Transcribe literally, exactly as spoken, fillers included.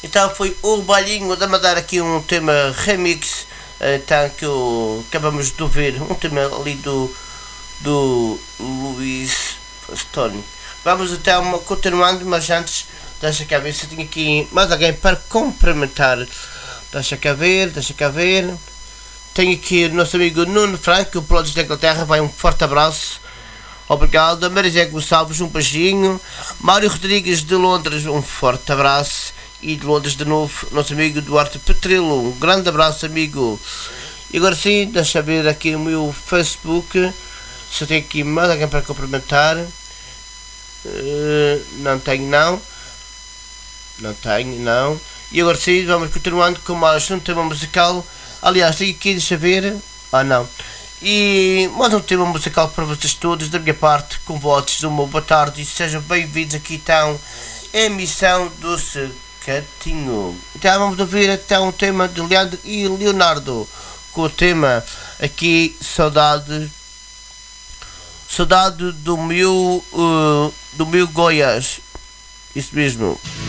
Então foi o Balhinho da Madeira, aqui um tema remix, então que o, acabamos de ouvir, um tema ali do, do Luís Stone. Vamos então continuando, mas antes, deixa cá ver se tenho aqui mais alguém para cumprimentar. Deixa cá ver, deixa cá ver. Tenho aqui o nosso amigo Nuno Franco, o Prodigy da Inglaterra, vai um forte abraço. Obrigado. Marizé Gonçalves, um beijinho. Mário Rodrigues de Londres, um forte abraço. E de Londres de novo, nosso amigo Duarte Petrilo, um grande abraço, amigo. E agora sim, deixa eu ver aqui no meu Facebook se eu tenho aqui mais alguém para cumprimentar. Uh, não tenho, não. Não tenho, não. E agora sim, vamos continuando com mais um tema musical. Aliás, tenho aqui, deixa eu ver. Ah, não. E mais um tema musical para vocês todos, da minha parte, com votos de uma boa tarde e sejam bem-vindos aqui então à emissão do Catinho. Então vamos ouvir então o tema de Leandro e Leonardo, com o tema aqui, Saudade, Saudade do meu, uh, do meu Goiás, isso mesmo.